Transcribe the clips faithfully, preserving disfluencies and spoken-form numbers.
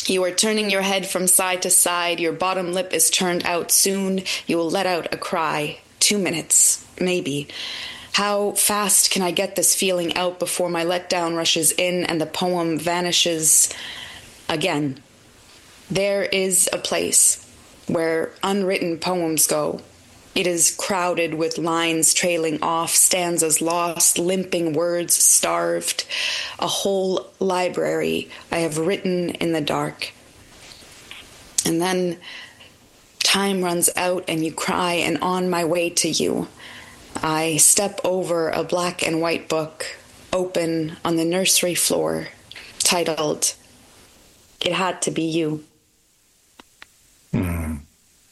You are turning your head from side to side. Your bottom lip is turned out soon. You will let out a cry. Two minutes, maybe. How fast can I get this feeling out before my letdown rushes in and the poem vanishes again? There is a place where unwritten poems go. It is crowded with lines trailing off, stanzas lost, limping words starved. A whole library I have written in the dark. And then time runs out and you cry, and on my way to you, I step over a black and white book open on the nursery floor, titled, It Had to Be You. Mm.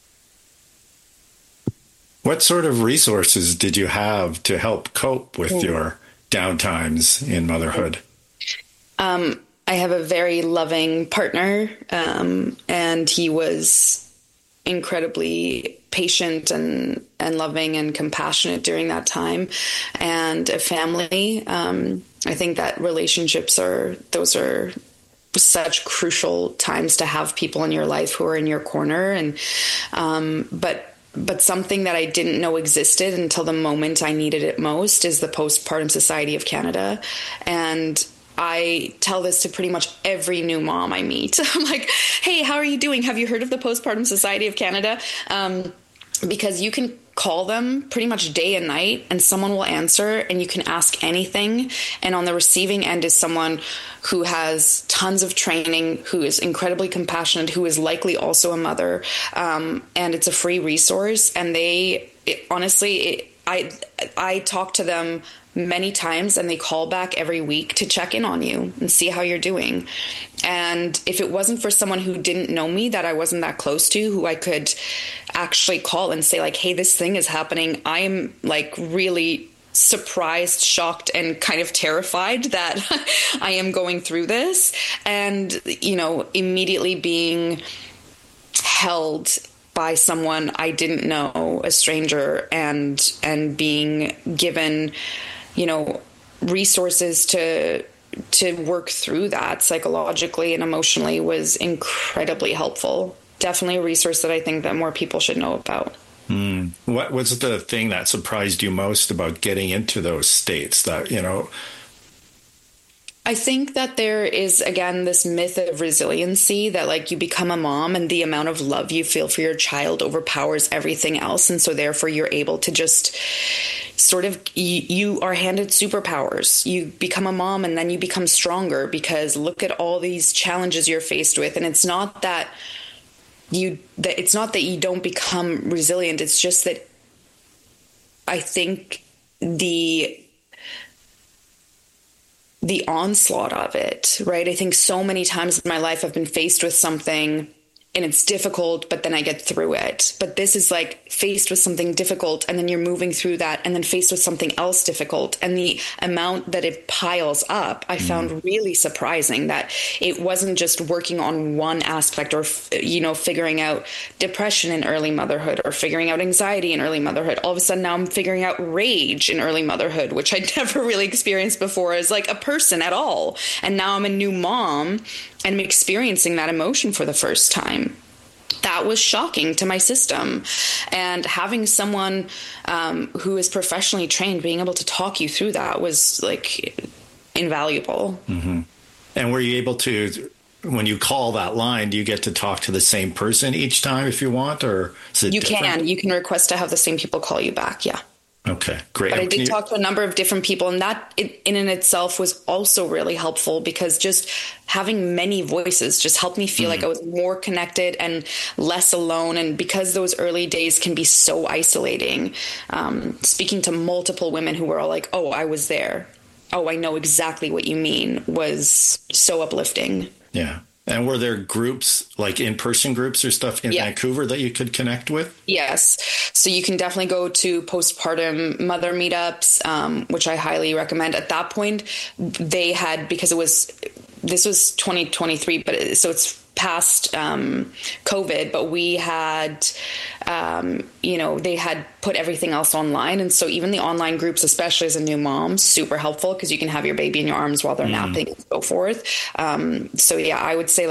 What sort of resources did you have to help cope with mm. your downtimes in motherhood? Um, I have a very loving partner, um, and he was incredibly patient and, and loving and compassionate during that time, and a family. Um, I think that relationships are, those are such crucial times to have people in your life who are in your corner. And, um, but But something that I didn't know existed until the moment I needed it most is the Postpartum Society of Canada. And I tell this to pretty much every new mom I meet. I'm like, hey, how are you doing? Have you heard of the Postpartum Society of Canada? Um, because you can call them pretty much day and night and someone will answer, and you can ask anything. And on the receiving end is someone who has tons of training, who is incredibly compassionate, who is likely also a mother. Um, and it's a free resource. And they, it, honestly, it, I, I talk to them many times, and they call back every week to check in on you and see how you're doing. And if it wasn't for someone who didn't know me, that I wasn't that close to, who I could actually call and say like, hey, this thing is happening, I'm like really surprised, shocked, and kind of terrified that I am going through this. And, you know, immediately being held by someone I didn't know, a stranger, and, and being given, you know, resources to, to work through that psychologically and emotionally was incredibly helpful. Definitely a resource that I think that more people should know about. Mm. What was the thing that surprised you most about getting into those states that, you know? I think that there is, again, this myth of resiliency that like you become a mom and the amount of love you feel for your child overpowers everything else. And so therefore you're able to just sort of, you, you are handed superpowers. You become a mom and then you become stronger because look at all these challenges you're faced with. And it's not that you, that it's not that you don't become resilient. It's just that I think the the onslaught of it, right? I think so many times in my life I've been faced with something and it's difficult, but then I get through it. But this is like faced with something difficult and then you're moving through that, and then faced with something else difficult. And the amount that it piles up, I found mm. really surprising, that it wasn't just working on one aspect or, you know, figuring out depression in early motherhood or figuring out anxiety in early motherhood. All of a sudden now I'm figuring out rage in early motherhood, which I'd never really experienced before as like a person at all. And now I'm a new mom and I'm experiencing that emotion for the first time. That was shocking to my system. And having someone um, who is professionally trained being able to talk you through that was like invaluable. Mm-hmm. And were you able to, when you call that line, do you get to talk to the same person each time if you want, or is it You different? can. You can request to have the same people call you back. Yeah. Okay, great. But I did you... talk to a number of different people, and that in and itself was also really helpful, because just having many voices just helped me feel mm-hmm. like I was more connected and less alone. And because those early days can be so isolating, um, speaking to multiple women who were all like, oh, I was there. Oh, I know exactly what you mean, was so uplifting. Yeah. And were there groups, like in-person groups or stuff in yeah. Vancouver that you could connect with? Yes. So you can definitely go to postpartum mother meetups, um, which I highly recommend. At that point, they had, because it was, this was twenty twenty-three, but it, so it's past um, COVID, but we had, um, you know, they had put everything else online. And so even the online groups, especially as a new mom, super helpful, because you can have your baby in your arms while they're mm. napping and so forth. Um, so yeah, I would say